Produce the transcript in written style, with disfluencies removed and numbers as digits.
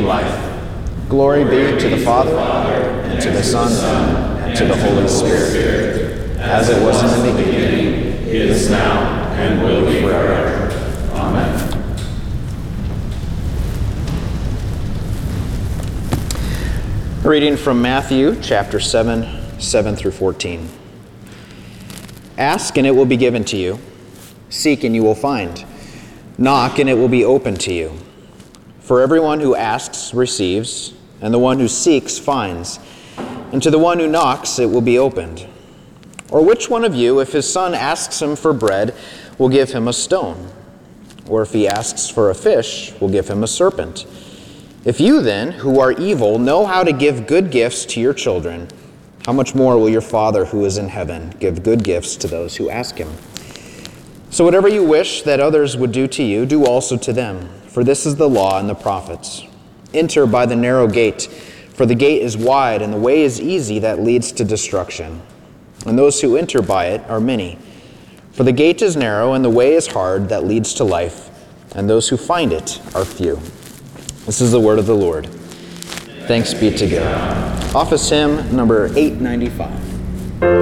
life. Glory be to the Father, and to the Son, and to the Holy Spirit, as it was in the beginning, is now, and will be forever. Amen. Reading from Matthew chapter 7, 7 through 14. Ask, and it will be given to you. Seek, and you will find. Knock, and it will be opened to you. For everyone who asks receives, and the one who seeks finds, and to the one who knocks it will be opened. Or which one of you, if his son asks him for bread, will give him a stone? Or if he asks for a fish, will give him a serpent? If you then, who are evil, know how to give good gifts to your children, how much more will your Father who is in heaven give good gifts to those who ask him? So whatever you wish that others would do to you, do also to them, for this is the law and the prophets. Enter by the narrow gate, for the gate is wide and the way is easy that leads to destruction. And those who enter by it are many. For the gate is narrow and the way is hard that leads to life, and those who find it are few. This is the word of the Lord. Thanks be to God. Office hymn number 895.